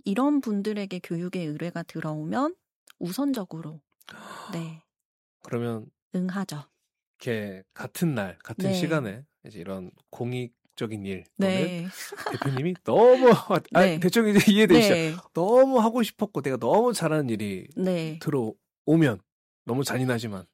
이런 분들에게 교육의 의뢰가 들어오면 우선적으로 네. 그러면 응하죠. 이렇게 같은 날, 같은 네. 시간에 이제 이런 공익적인 일 또는 네. 대표님이 너무 네. 대충 이제 이해되시죠? 네. 너무 하고 싶었고 내가 너무 잘하는 일이 네. 들어오면 너무 잔인하지만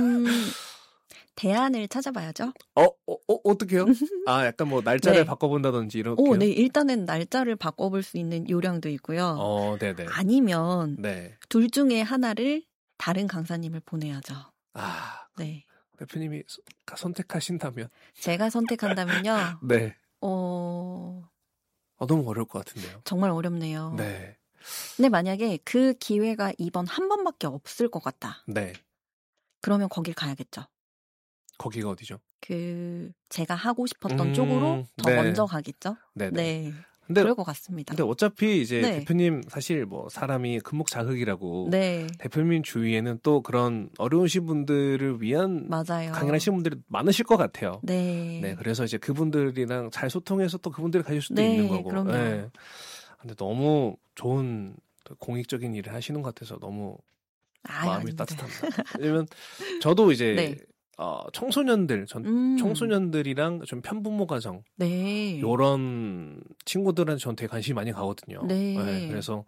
대안을 찾아봐야죠. 어떻게요? 약간 뭐 날짜를 네. 바꿔본다든지 이렇게요? 네. 일단은 날짜를 바꿔볼 수 있는 요령도 있고요. 네네. 아니면 네. 둘 중에 하나를 다른 강사님을 보내야죠. 네. 대표님이 선택하신다면? 제가 선택한다면요. 네. 너무 어려울 것 같은데요. 정말 어렵네요. 네. 근데 만약에 그 기회가 이번 한 번밖에 없을 것 같다. 네. 그러면 거길 가야겠죠. 거기가 어디죠? 제가 하고 싶었던 쪽으로 더 네. 먼저 가겠죠. 네네. 네. 근데, 그럴 것 같습니다. 근데 어차피 이제 네. 대표님 사실 뭐 사람이 금목자극이라고 네. 대표님 주위에는 또 그런 어려우신 분들을 위한 맞아요. 강의를 하시는 분들이 많으실 것 같아요. 네. 네. 그래서 이제 그분들이랑 잘 소통해서 또 그분들이 가실 수도 네, 있는 거고. 그럼요. 네. 근데 너무 좋은 공익적인 일을 하시는 것 같아서 너무 마음이 아닙니다. 따뜻합니다. 왜냐면 저도 이제 네. 청소년들, 청소년들이랑 좀 편부모 가정 네. 요런 친구들한테 전 되게 관심이 많이 가거든요. 네. 네, 그래서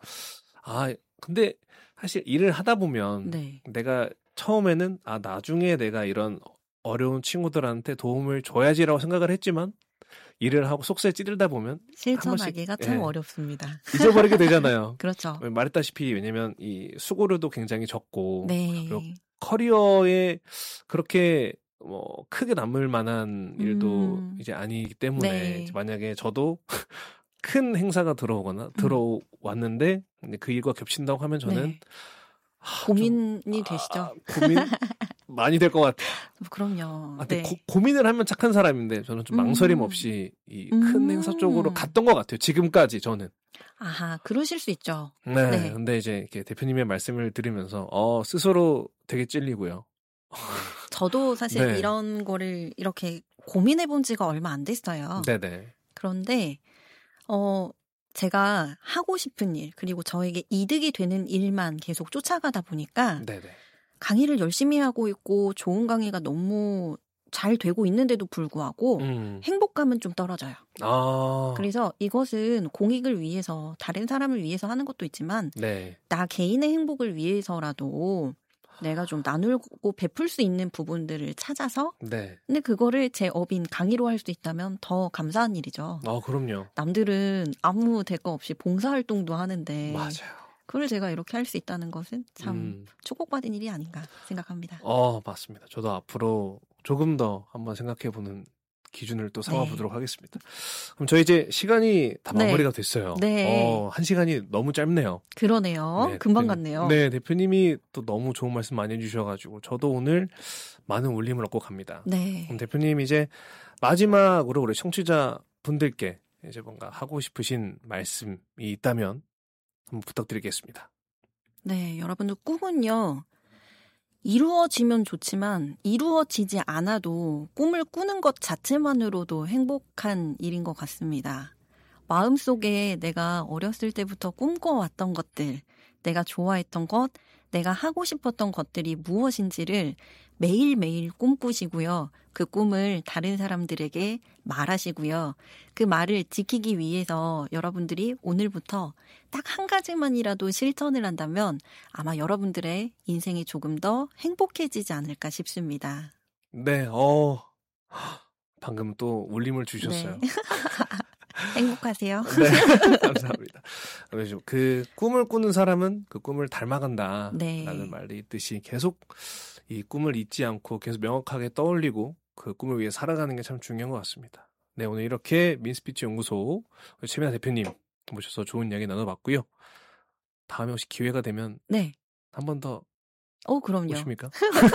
근데 사실 일을 하다 보면 네. 내가 처음에는 나중에 내가 이런 어려운 친구들한테 도움을 줘야지라고 생각을 했지만 일을 하고 속세에 찌들다 보면 실천하기가 참 어렵습니다. 잊어버리게 되잖아요. 그렇죠. 말했다시피 왜냐면 이 수고료도 굉장히 적고 네. 그리고 커리어에 그렇게 뭐 크게 남을 만한 일도 이제 아니기 때문에 네. 이제 만약에 저도 큰 행사가 들어왔는데 그 일과 겹친다고 하면 저는 네. 고민이 되시죠? 고민 많이 될 것 같아요. 그럼요. 근데 네. 고민을 하면 착한 사람인데 저는 좀 망설임 없이 이 큰 행사 쪽으로 갔던 것 같아요. 지금까지 저는. 그러실 수 있죠. 네. 네. 근데 이제 이렇게 대표님의 말씀을 들으면서 스스로 되게 찔리고요. 저도 사실 네. 이런 거를 이렇게 고민해 본 지가 얼마 안 됐어요. 네네. 그런데 제가 하고 싶은 일 그리고 저에게 이득이 되는 일만 계속 쫓아가다 보니까 네네. 강의를 열심히 하고 있고 좋은 강의가 너무 잘 되고 있는데도 불구하고 행복감은 좀 떨어져요. 그래서 이것은 공익을 위해서 다른 사람을 위해서 하는 것도 있지만 네. 나 개인의 행복을 위해서라도 내가 좀 나누고 베풀 수 있는 부분들을 찾아서 네. 근데 그거를 제 업인 강의로 할 수 있다면 더 감사한 일이죠. 그럼요. 남들은 아무 대가 없이 봉사활동도 하는데 맞아요. 그걸 제가 이렇게 할 수 있다는 것은 참 축복받은 일이 아닌가 생각합니다. 맞습니다. 저도 앞으로 조금 더 한번 생각해보는 기준을 또 삼아보도록 하겠습니다. 그럼 저희 이제 시간이 다 마무리가 됐어요. 네. 1시간이 너무 짧네요. 그러네요. 네, 금방 대표님. 갔네요. 네, 대표님이 또 너무 좋은 말씀 많이 해주셔가지고 저도 오늘 많은 울림을 얻고 갑니다. 네. 그럼 대표님 이제 마지막으로 우리 청취자 분들께 이제 뭔가 하고 싶으신 말씀이 있다면 한번 부탁드리겠습니다. 네, 여러분들 꿈은요. 이루어지면 좋지만 이루어지지 않아도 꿈을 꾸는 것 자체만으로도 행복한 일인 것 같습니다. 마음속에 내가 어렸을 때부터 꿈꿔왔던 것들, 내가 좋아했던 것, 내가 하고 싶었던 것들이 무엇인지를 매일매일 꿈꾸시고요. 그 꿈을 다른 사람들에게 말하시고요. 그 말을 지키기 위해서 여러분들이 오늘부터 딱 한 가지만이라도 실천을 한다면 아마 여러분들의 인생이 조금 더 행복해지지 않을까 싶습니다. 네, 방금 또 울림을 주셨어요. 네. 행복하세요. 네, 감사합니다. 그래서 그 꿈을 꾸는 사람은 그 꿈을 닮아간다. 네. 라는 말이 있듯이 계속 이 꿈을 잊지 않고 계속 명확하게 떠올리고 그 꿈을 위해 살아가는 게 참 중요한 것 같습니다. 네, 오늘 이렇게 민스피치 연구소 최민아 대표님 모셔서 좋은 이야기 나눠봤고요. 다음에 혹시 기회가 되면 네. 한 번 더 그럼요. 오십니까?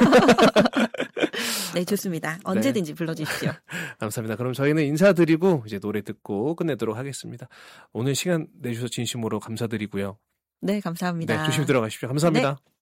네, 좋습니다. 언제든지 불러주십시오. 감사합니다. 그럼 저희는 인사드리고 이제 노래 듣고 끝내도록 하겠습니다. 오늘 시간 내주셔서 진심으로 감사드리고요. 네, 감사합니다. 네, 조심히 들어가십시오. 감사합니다. 네.